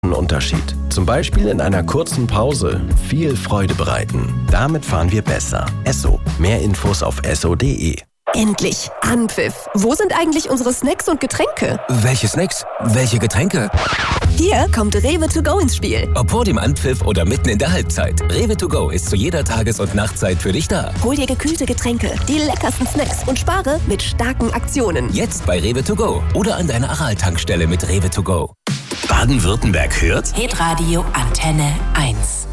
Unterschied. Zum Beispiel in einer kurzen Pause viel Freude bereiten. Damit fahren wir besser. Esso. Mehr Infos auf esso.de. Endlich Anpfiff. Wo sind eigentlich unsere Snacks und Getränke? Welche Snacks? Welche Getränke? Hier kommt Rewe to go ins Spiel. Ob vor dem Anpfiff oder mitten in der Halbzeit. Rewe to go ist zu jeder Tages- und Nachtzeit für dich da. Hol dir gekühlte Getränke, die leckersten Snacks und spare mit starken Aktionen. Jetzt bei Rewe to go oder an deiner Aral-Tankstelle mit Rewe to go. Baden-Württemberg hört Hitradio Antenne 1.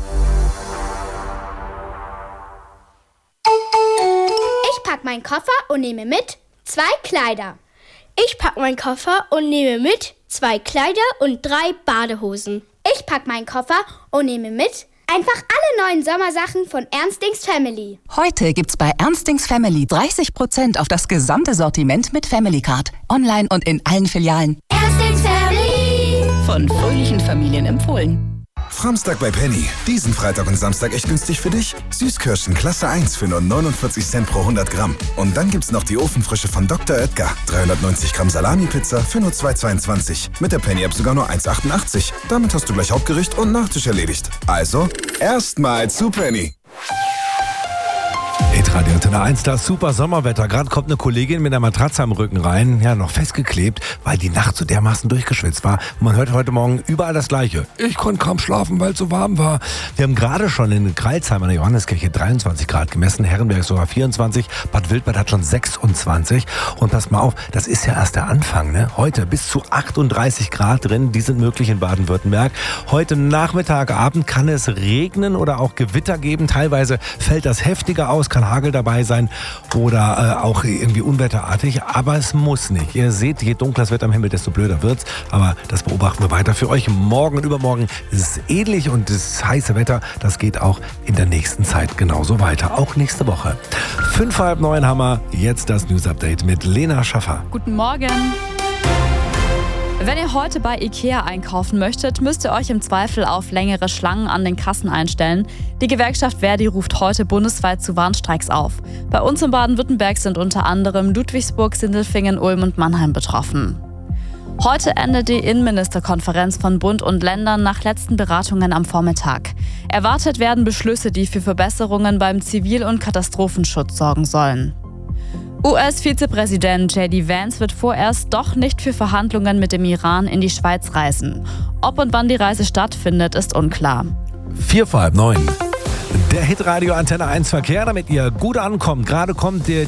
Ich pack meinen Koffer und nehme mit 2 Kleider. Ich pack meinen Koffer und nehme mit 2 Kleider und 3 Badehosen. Ich pack meinen Koffer und nehme mit einfach alle neuen Sommersachen von Ernstings Family. Heute gibt's bei Ernstings Family 30% auf das gesamte Sortiment mit Family Card. Online und in allen Filialen. Ernstings Family. Von fröhlichen Familien empfohlen. Framstag bei Penny. Diesen Freitag und Samstag echt günstig für dich. Süßkirschen Klasse 1 für nur 49 Cent pro 100 Gramm. Und dann gibt's noch die Ofenfrische von Dr. Oetker. 390 Gramm Salami-Pizza für nur 2,22. Mit der Penny-App sogar nur 1,88. Damit hast du gleich Hauptgericht und Nachtisch erledigt. Also, erstmal zu Penny. Hitradio Antenne 1, das super Sommerwetter. Gerade kommt eine Kollegin mit einer Matratze am Rücken rein, ja, noch festgeklebt, weil die Nacht so dermaßen durchgeschwitzt war. Und man hört heute Morgen überall das Gleiche. Ich konnte kaum schlafen, weil es so warm war. Wir haben gerade schon in Kreilsheim an der Johanneskirche 23 Grad gemessen, Herrenberg sogar 24, Bad Wildbad hat schon 26. Und passt mal auf, das ist ja erst der Anfang, ne? Heute bis zu 38 Grad drin, die sind möglich in Baden-Württemberg. Heute Nachmittag, Abend kann es regnen oder auch Gewitter geben. Teilweise fällt das heftiger aus, kann Hagel dabei sein oder auch irgendwie unwetterartig, aber es muss nicht. Ihr seht, je dunkler es wird am Himmel, desto blöder wird's, aber das beobachten wir weiter für euch. Morgen und übermorgen ist es ähnlich und das heiße Wetter, das geht auch in der nächsten Zeit genauso weiter, auch nächste Woche. 8:30 haben wir jetzt das News Update mit Lena Schaffer. Guten Morgen. Wenn ihr heute bei Ikea einkaufen möchtet, müsst ihr euch im Zweifel auf längere Schlangen an den Kassen einstellen. Die Gewerkschaft Verdi ruft heute bundesweit zu Warnstreiks auf. Bei uns in Baden-Württemberg sind unter anderem Ludwigsburg, Sindelfingen, Ulm und Mannheim betroffen. Heute endet die Innenministerkonferenz von Bund und Ländern nach letzten Beratungen am Vormittag. Erwartet werden Beschlüsse, die für Verbesserungen beim Zivil- und Katastrophenschutz sorgen sollen. US-Vizepräsident J.D. Vance wird vorerst doch nicht für Verhandlungen mit dem Iran in die Schweiz reisen. Ob und wann die Reise stattfindet, ist unklar. 8:45. Der Hitradio Antenne 1 Verkehr, damit ihr gut ankommt. Gerade kommt die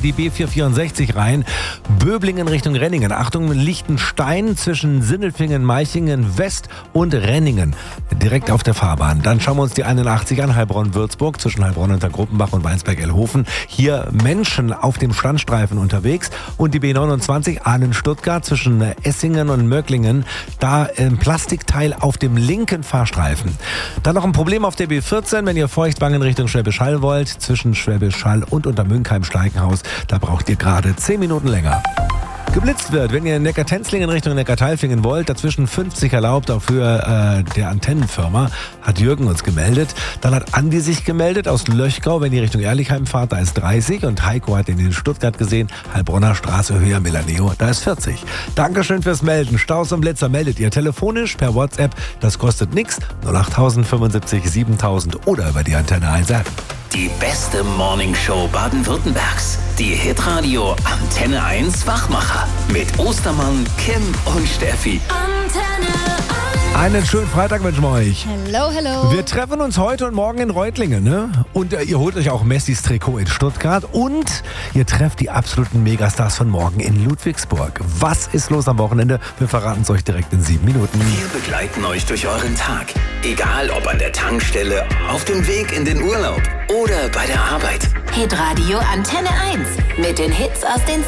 B464 rein. Böblingen Richtung Renningen. Achtung, Lichtenstein zwischen Sindelfingen, Meichingen West und Renningen. Direkt auf der Fahrbahn. Dann schauen wir uns die 81 an, Heilbronn-Würzburg zwischen Heilbronn und Gruppenbach und Weinsberg-Elhofen. Hier Menschen auf dem Standstreifen unterwegs. Und die B29 Ahnen-Stuttgart zwischen Essingen und Möcklingen. Da ein Plastikteil auf dem linken Fahrstreifen. Dann noch ein Problem auf der B14, wenn ihr Feuchtwangen Richtung Schwäbisch Hall wollt, zwischen Schwäbisch Hall und Untermünkheim-Schleikenhaus. Da braucht ihr gerade 10 Minuten länger. Geblitzt wird, wenn ihr Neckar-Tenzlingen Richtung Neckar-Teilfingen wollt, dazwischen 50 erlaubt auf Höhe der Antennenfirma, hat Jürgen uns gemeldet. Dann hat Andi sich gemeldet aus Löchgau, wenn ihr Richtung Ehrlichheim fahrt, da ist 30 und Heiko hat ihn in Stuttgart gesehen, Heilbronner Straße, Höhe Milaneo, da ist 40. Dankeschön fürs Melden. Staus und Blitzer meldet ihr telefonisch per WhatsApp, das kostet nichts, 08000 75 7000 oder über die Antenne 1 App. Die beste Morningshow Baden-Württembergs. Die Hitradio Antenne 1 Wachmacher. Mit Ostermann, Kim und Steffi. Antenne 1. Einen schönen Freitag wünschen wir euch. Hello, hello. Wir treffen uns heute und morgen in Reutlingen, ne? Und ihr holt euch auch Messis Trikot in Stuttgart und ihr trefft die absoluten Megastars von morgen in Ludwigsburg. Was ist los am Wochenende? Wir verraten es euch direkt in 7 Minuten. Wir begleiten euch durch euren Tag. Egal ob an der Tankstelle, auf dem Weg in den Urlaub oder bei der Arbeit. Hitradio Antenne 1 mit den Hits aus den